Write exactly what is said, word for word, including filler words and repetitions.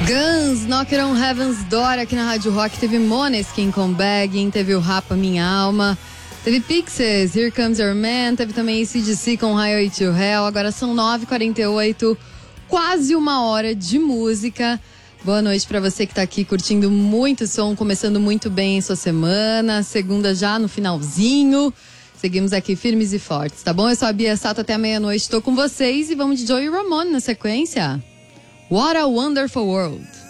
Guns, Knock on Heaven's Door aqui na Rádio Rock. Teve Måneskin com Begging, teve o Rapa Minha Alma, teve Pixies, Here Comes Your Man, teve também A C D C com Highway to Hell. Agora são nove e quarenta e oito, quase uma hora de música. Boa noite pra você que tá aqui curtindo muito som, começando muito bem sua semana, segunda já no finalzinho. Seguimos aqui firmes e fortes, tá bom? Eu sou a Bia Sato, até a meia-noite tô com vocês e vamos de Joey Ramone na sequência. What a Wonderful World.